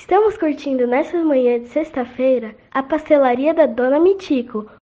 Estamos curtindo nessa manhã de sexta-feira a pastelaria da Dona Mitico,